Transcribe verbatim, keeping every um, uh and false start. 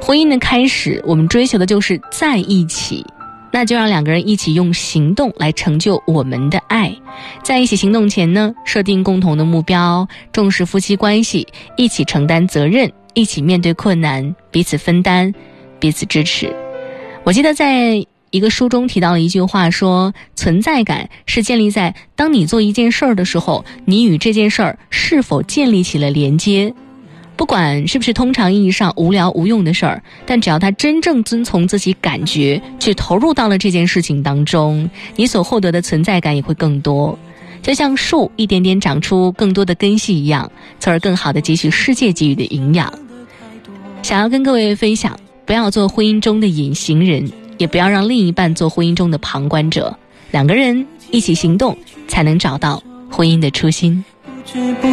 婚姻的开始，我们追求的就是在一起，那就让两个人一起用行动来成就我们的爱。在一起行动前呢，设定共同的目标，重视夫妻关系，一起承担责任，一起面对困难，彼此分担，彼此支持。我记得在一个书中提到了一句话，说存在感是建立在当你做一件事儿的时候，你与这件事儿是否建立起了连接。不管是不是通常意义上无聊无用的事儿，但只要他真正遵从自己感觉去投入到了这件事情当中，你所获得的存在感也会更多。就像树一点点长出更多的根系一样，从而更好地汲取世界给予的营养。想要跟各位分享，不要做婚姻中的隐形人，也不要让另一半做婚姻中的旁观者，两个人一起行动，才能找到婚姻的初心。